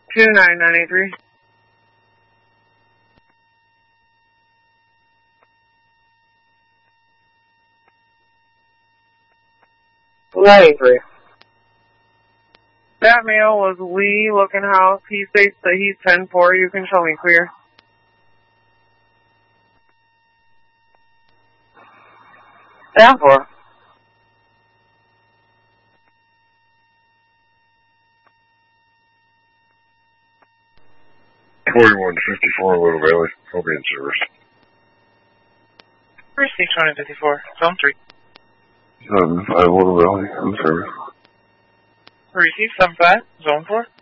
29983. That male was Lee Looking House. He states that he's 10-4. You can show me clear. Down for. Little Valley. I'll be in service. Receive 2054. Zone 3. 5 Little Valley, in service. Receive 75. Zone 4.